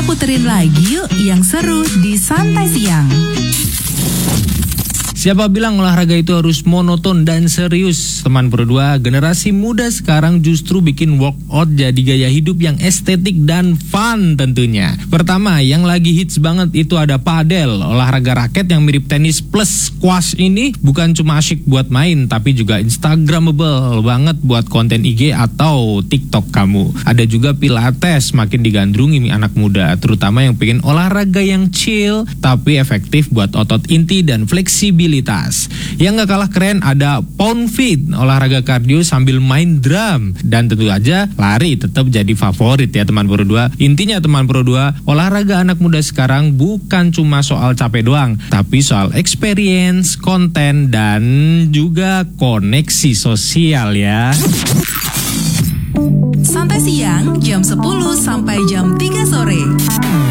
puterin lagi yuk yang seru di Santai Siang. Siapa bilang olahraga itu harus monoton dan serius? Teman Pro 2, generasi muda sekarang justru bikin workout jadi gaya hidup yang estetik dan fun tentunya. Pertama, yang lagi hits banget itu ada padel. Olahraga raket yang mirip tenis plus squash ini bukan cuma asyik buat main, tapi juga instagramable banget buat konten IG atau TikTok kamu. Ada juga pilates, makin digandrungi anak muda, terutama yang pengen olahraga yang chill tapi efektif buat otot inti dan fleksibilitas. Yang gak kalah keren ada Pound Fit, olahraga kardio sambil main drum. Dan tentu aja lari tetap jadi favorit ya teman Pro 2. Intinya teman Pro 2, olahraga anak muda sekarang bukan cuma soal capek doang, tapi soal experience, konten, dan juga koneksi sosial ya. Santai Siang jam 10 sampai